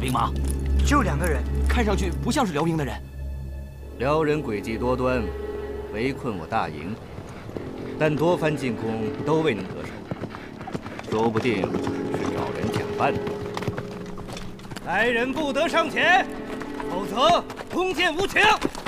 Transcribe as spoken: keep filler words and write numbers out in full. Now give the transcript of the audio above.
兵马？ 就两个人， 看上去不像是辽营的人。 辽人诡计多端，围困我大营，但多番进攻都未能得手，说不定是找人假扮的。来人不得上前，否则弓箭无情。